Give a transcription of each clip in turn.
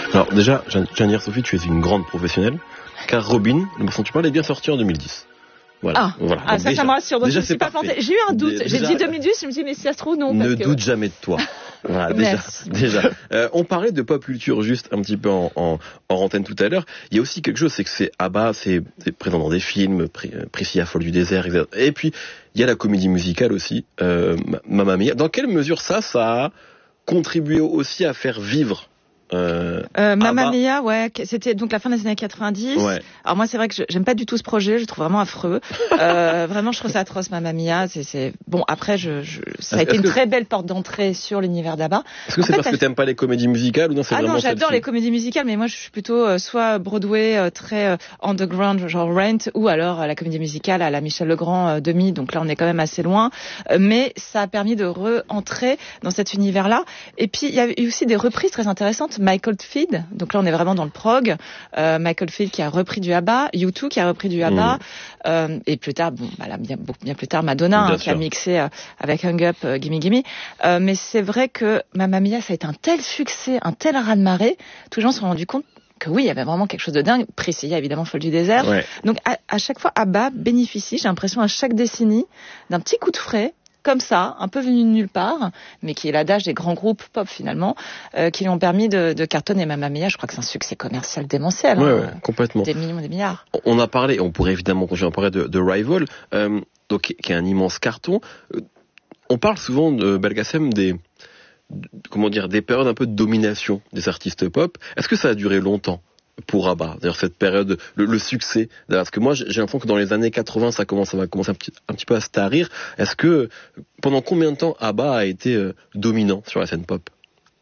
Alors déjà, je tiens à dire, Sophie, tu es une grande professionnelle, car Robin, le morceau dont tu parles, est bien sorti en 2010. Voilà. Ça me rassure. Donc je ne suis pas plantée. J'ai eu un doute. J'ai dit 2010, je me suis dit, mais si ça se trouve, non. Ne doute jamais de toi. Voilà, déjà. On parlait de pop culture juste un petit peu en antenne tout à l'heure. Il y a aussi quelque chose, c'est que c'est ABBA, c'est présent dans des films, Priscilla folle du désert, etc. Et puis, il y a la comédie musicale aussi, Mamma Mia. Dans quelle mesure ça a contribué aussi à faire vivre Mamma Mia, ouais, c'était donc la fin des années 90. Ouais. Alors moi, c'est vrai que j'aime pas du tout ce projet, je le trouve vraiment affreux. Vraiment, je trouve ça atroce, Mamma Mia. C'est bon. Après, ça a été une très belle porte d'entrée sur l'univers d'ABBA. Est-ce que c'est parce que t'aimes pas les comédies musicales ou non? Ah non, j'adore les comédies musicales, mais moi, je suis plutôt soit Broadway, très underground, genre Rent, ou alors la comédie musicale à la Michel Legrand demi. Donc là, on est quand même assez loin, mais ça a permis de re-entrer dans cet univers-là. Et puis, il y a eu aussi des reprises très intéressantes. Michael Field, donc là on est vraiment dans le prog. Michael Field qui a repris du ABBA, U2 qui a repris du ABBA, et plus tard, bien plus tard, Madonna qui a mixé avec Hung Up, Gimme Gimme. Mais c'est vrai que Mamma Mia, ça a été un tel succès, un tel raz-de-marée, tous les gens se sont rendus compte que oui, il y avait vraiment quelque chose de dingue. Priscilla, évidemment, folle du désert. Ouais. Donc à chaque fois, ABBA bénéficie, j'ai l'impression, à chaque décennie, d'un petit coup de frais, comme ça, un peu venu de nulle part, mais qui est l'adage des grands groupes pop finalement, qui lui ont permis de cartonner. Mamma Mia, je crois que c'est un succès commercial démentiel. Ouais, complètement. Des millions, des milliards. On a parlé, on pourrait évidemment continuer à parler de Rival, donc qui est un immense carton. On parle souvent de Belkacem des périodes un peu de domination des artistes pop. Est-ce que ça a duré longtemps pour ABBA, d'ailleurs cette période, le succès, parce que moi j'ai l'impression que dans les années 80 ça va commencer un petit peu à se tarir. Est-ce que pendant combien de temps ABBA a été dominant sur la scène pop?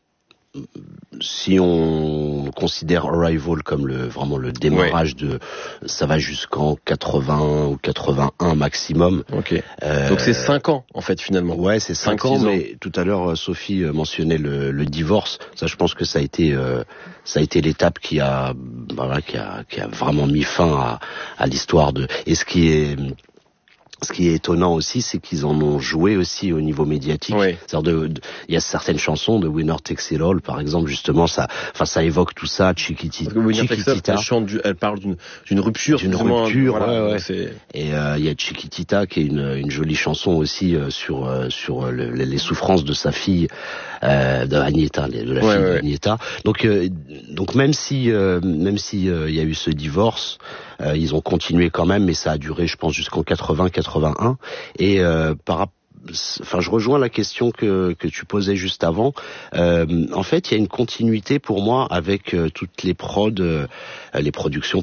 Si on considère Arrival comme vraiment le démarrage ça va jusqu'en 80 ou 81 maximum. Ok. Donc c'est 5 ans en fait finalement. Ouais, c'est 5 ans. Mais tout à l'heure Sophie mentionnait le divorce. Ça, je pense que ça a été l'étape qui a vraiment mis fin à l'histoire et ce qui est étonnant aussi, c'est qu'ils en ont joué aussi au niveau médiatique. Oui. Il y a certaines chansons de Winner Takes It All, par exemple, justement, ça évoque tout ça, Chiquitita. Elle parle d'une rupture. D'une rupture, voilà, ouais. Et il y a Chiquitita qui est une jolie chanson aussi sur les souffrances de sa fille, de Agneta, de la fille d'Agneta. Donc même si il y a eu ce divorce, ils ont continué quand même, mais ça a duré, je pense, jusqu'en 80-81. Et je rejoins la question que tu posais juste avant. En fait, il y a une continuité pour moi avec toutes les productions,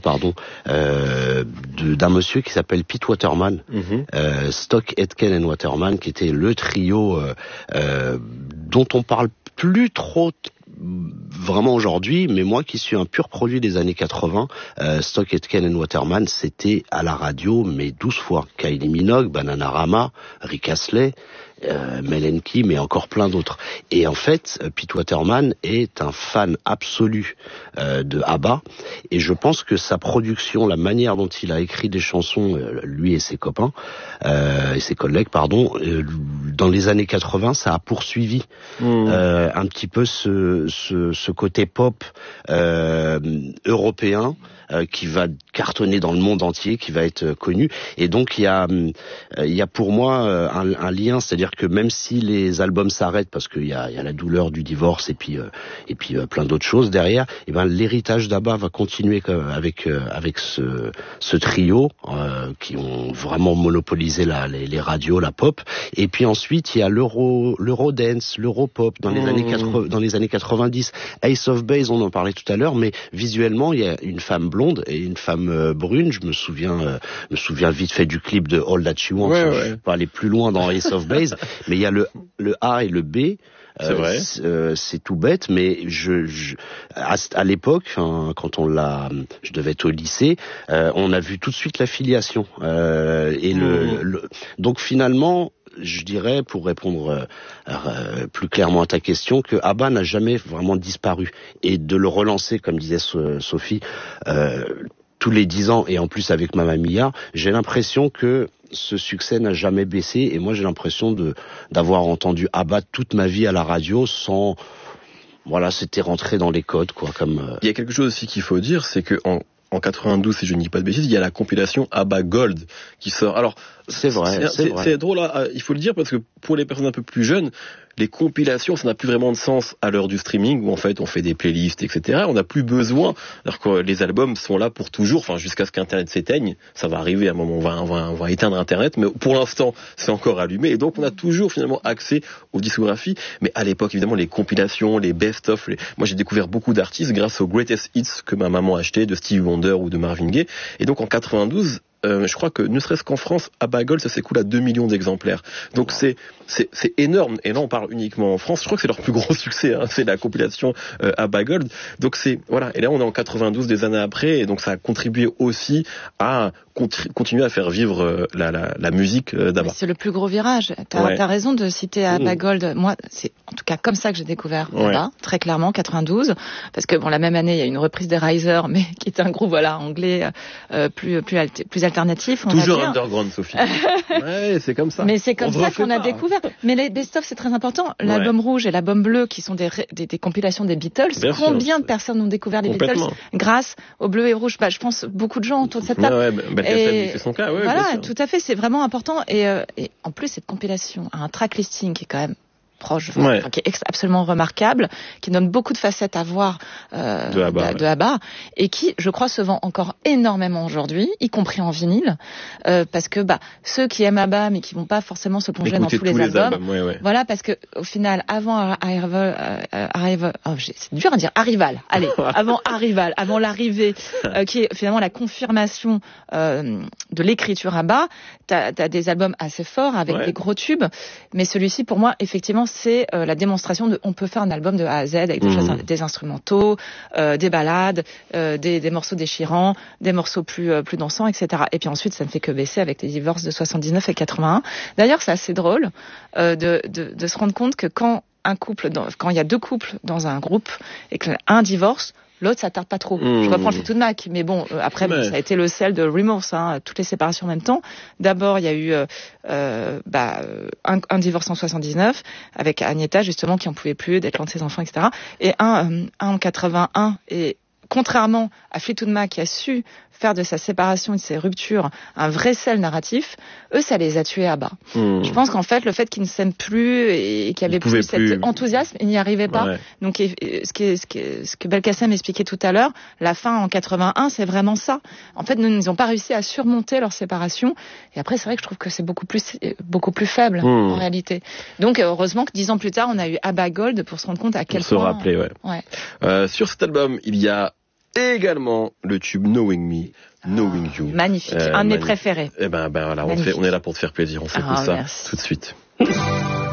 d'un monsieur qui s'appelle Pete Waterman, Stock, Aitken and Waterman, qui était le trio dont on parle plus trop vraiment aujourd'hui, mais moi qui suis un pur produit des années 80, Stock, Aitken and Waterman, c'était à la radio, mais 12 fois. Kylie Minogue, Bananarama, Rick Astley, Mel Henke, mais encore plein d'autres. Et en fait, Pete Waterman est un fan absolu de ABBA, et je pense que sa production, la manière dont il a écrit des chansons, lui et ses copains, et ses collègues, dans les années 80, ça a poursuivi un petit peu ce côté pop européen qui va cartonner dans le monde entier, qui va être connu. Et donc il y a pour moi un lien, c'est-à-dire que même si les albums s'arrêtent parce qu'il y a la douleur du divorce et puis plein d'autres choses derrière, et ben l'héritage d'ABBA va continuer avec ce trio qui ont vraiment monopolisé les radios, la pop. Et puis ensuite il y a l'eurodance, l'europop dans les années 90. Ace of Base, on en parlait tout à l'heure, mais visuellement il y a une femme blonde et une femme brune. Je me souviens vite fait du clip de All That You Want. Je ne vais pas aller plus loin dans Ace of Base, mais il y a le A et le B. C'est vrai. C'est tout bête, mais à l'époque, quand je devais être au lycée, on a vu tout de suite l'affiliation. Donc finalement, je dirais, pour répondre plus clairement à ta question, que ABBA n'a jamais vraiment disparu. Et de le relancer, comme disait Sophie, tous les 10 ans, et en plus avec Mamma Mia, j'ai l'impression que ce succès n'a jamais baissé. Et moi, j'ai l'impression d'avoir entendu ABBA toute ma vie à la radio sans Voilà, c'était rentré dans les codes, quoi. Comme. Il y a quelque chose aussi qu'il faut dire, c'est que en 92, si je ne dis pas de bêtises, il y a la compilation ABBA Gold qui sort. Alors, c'est vrai. C'est drôle, il faut le dire, parce que pour les personnes un peu plus jeunes, les compilations, ça n'a plus vraiment de sens à l'heure du streaming, où en fait on fait des playlists, etc. On n'a plus besoin, alors que les albums sont là pour toujours, enfin jusqu'à ce qu'Internet s'éteigne. Ça va arriver à un moment, on va éteindre Internet, mais pour l'instant, c'est encore allumé. Et donc on a toujours finalement accès aux discographies. Mais à l'époque, évidemment, les compilations, les best-of, moi j'ai découvert beaucoup d'artistes grâce aux Greatest Hits que ma maman achetait, de Stevie Wonder ou de Marvin Gaye. Et donc en 92, je crois que ne serait-ce qu'en France, ABBA Gold, ça s'écoule à 2 millions d'exemplaires. Donc c'est énorme. Et là, on parle uniquement en France. Je crois que c'est leur plus gros succès, c'est la compilation ABBA Gold. Donc voilà. Et là, on est en 92, des années après, et donc ça a contribué aussi à continuer à faire vivre la musique d'ABBA. C'est le plus gros virage. T'as raison de citer ABBA Gold. Moi, c'est en tout cas comme ça que j'ai découvert ABBA, très clairement, 92. Parce que la même année, il y a une reprise des Risers, mais qui est un groupe anglais plus alternatif. Toujours underground, Sophie. Ouais, c'est comme ça. Mais c'est comme ça qu'on a découvert. Mais les best-of, c'est très important. L'album rouge et l'album bleu, qui sont des compilations des Beatles. Combien de personnes ont découvert les Beatles grâce au bleu et rouge? Je pense beaucoup de gens autour de cette table. C'est son cas, voilà, tout à fait, c'est vraiment important. Et en plus, cette compilation a un track listing qui est quand même proche, qui est absolument remarquable, qui donne beaucoup de facettes à voir de ABBA, et qui, je crois, se vend encore énormément aujourd'hui, y compris en vinyle, parce que ceux qui aiment ABBA mais qui vont pas forcément se plonger dans tous les albums, voilà, parce que au final, avant c'est dur à dire, avant l'arrivée, qui est finalement la confirmation de l'écriture ABBA, t'as des albums assez forts avec des gros tubes, mais celui-ci, pour moi, effectivement, c'est la démonstration on peut faire un album de A à Z avec des instrumentaux, des ballades, des morceaux déchirants, des morceaux plus dansants, etc. Et puis ensuite, ça ne fait que baisser avec les divorces de 79 et 81. D'ailleurs, c'est assez drôle de se rendre compte que quand il y a deux couples dans un groupe et qu'un divorce, l'autre, ça tarde pas trop. Je reprends le Fleetwood Mac, mais après, ça a été le sel de Remorse, toutes les séparations en même temps. D'abord, il y a eu un divorce en 79 avec Agnetha, justement, qui en pouvait plus d'être loin de ses enfants, etc. Et un en 81. Et contrairement à Fleetwood Mac, qui a su faire de sa séparation et de ses ruptures un vrai sel narratif, eux, ça les a tués à bas. Je pense qu'en fait, le fait qu'ils ne s'aiment plus et qu'il y avait plus cet enthousiasme, ils n'y arrivaient pas. Donc, ce que Belkacem expliquait tout à l'heure, la fin en 81, c'est vraiment ça. En fait, ils n'ont pas réussi à surmonter leur séparation. Et après, c'est vrai que je trouve que c'est beaucoup plus faible, en réalité. Donc, heureusement que 10 ans plus tard, on a eu ABBA Gold pour se rendre compte à quel point... se rappeler, sur cet album, il y a également le tube Knowing Me, Knowing You. Magnifique, un de mes préférés. Et voilà, on est là pour te faire plaisir, on s'écoute ça tout de suite.